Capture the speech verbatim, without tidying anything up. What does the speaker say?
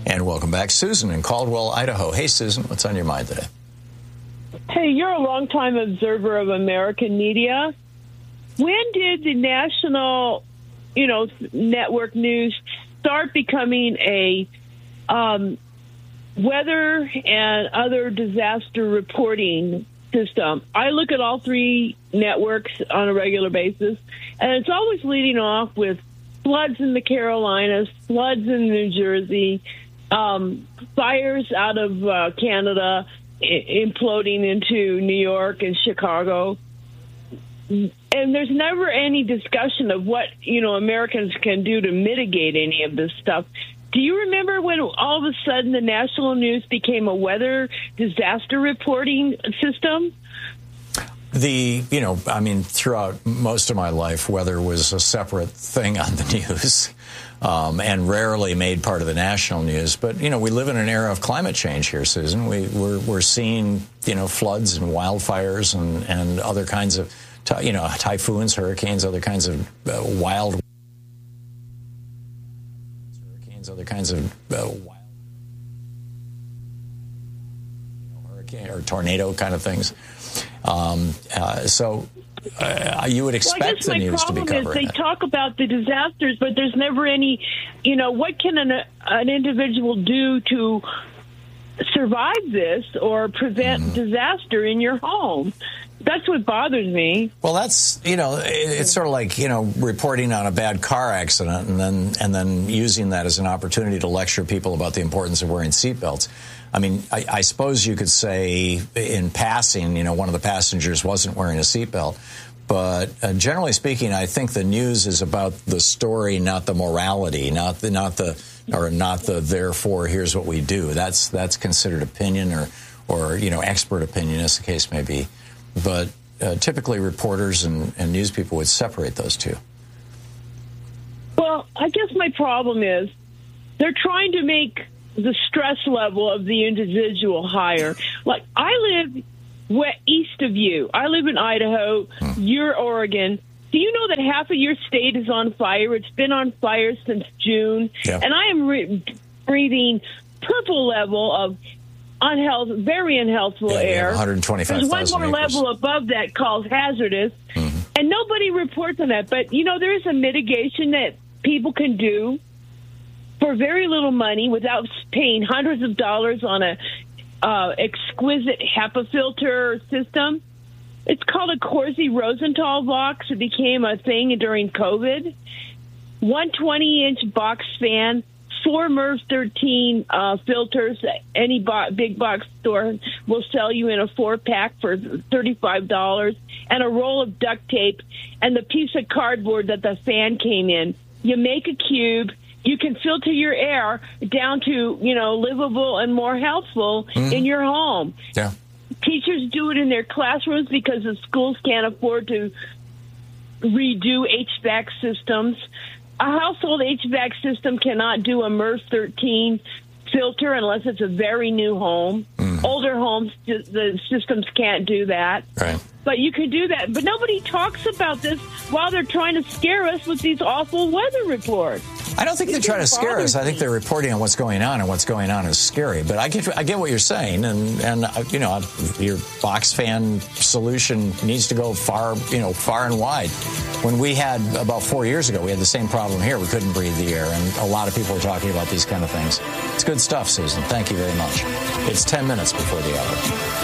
And welcome back, Susan in Caldwell, Idaho. Hey, Susan, what's on your mind today? Hey, you're a longtime observer of American media. When did the national, you know, network news start becoming a um, weather and other disaster reporting system? I look at all three networks on a regular basis, and it's always leading off with floods in the Carolinas, floods in New Jersey, um, fires out of uh, Canada, I- imploding into New York and Chicago. And there's never any discussion of what, you know, Americans can do to mitigate any of this stuff. Do you remember when all of a sudden the national news became a weather disaster reporting system? The, you know, I mean, throughout most of my life, weather was a separate thing on the news um, and rarely made part of the national news. But, you know, we live in an era of climate change here, Susan. We, we're, we're seeing, you know, floods and wildfires and, and other kinds of, you know, typhoons, hurricanes, other kinds of uh, wild hurricanes, other kinds of uh, wild you know, hurricane or tornado kind of things. Um, uh, so uh, you would expect well, the news to be covering is they it. talk about the disasters, but there's never any, you know, what can an, an individual do to survive this or prevent mm-hmm. disaster in your home? That's what bothers me. Well, that's, you know, it's sort of like, you know, reporting on a bad car accident and then and then using that as an opportunity to lecture people about the importance of wearing seatbelts. I mean, I, I suppose you could say in passing, you know, one of the passengers wasn't wearing a seatbelt. But uh, generally speaking, I think the news is about the story, not the morality, not the not the or not the therefore here's what we do. That's that's considered opinion or or, you know, expert opinion, as the case may be. But uh, typically reporters and, and news people would separate those two. Well, I guess my problem is they're trying to make the stress level of the individual higher. Like, I live west, east of you. I live in Idaho. Hmm. You're Oregon. Do you know that half of your state is on fire? It's been on fire since June. Yeah. And I am re- breathing purple level of unhealth, very unhealthful yeah, air. one hundred twenty-five thousand There's one more acres. level above that called hazardous, mm-hmm. and nobody reports on that. But, you know, there is a mitigation that people can do for very little money without paying hundreds of dollars on a uh, exquisite HEPA filter system. It's called a Corsi Rosenthal box. It became a thing during COVID. One twenty-inch box fan, four MERV thirteen uh, filters. Any bo- big box store will sell you in a four-pack for thirty-five dollars, and a roll of duct tape, and the piece of cardboard that the fan came in. You make a cube. You can filter your air down to, you know, livable and more healthful mm-hmm. in your home. Yeah. Teachers do it in their classrooms because the schools can't afford to redo H V A C systems. A household H V A C system cannot do a MERV thirteen filter unless it's a very new home. Mm. Older homes, the systems can't do that. Right. But you can do that. But nobody talks about this while they're trying to scare us with these awful weather reports. I don't think they're trying to scare us. I think they're reporting on what's going on, and what's going on is scary. But I get, I get what you're saying, and and uh, you know, your box fan solution needs to go far, you know, far and wide. When we had about four years ago, we had the same problem here. We couldn't breathe the air, and a lot of people are talking about these kind of things. It's good stuff, Susan. Thank you very much. It's ten minutes before the hour.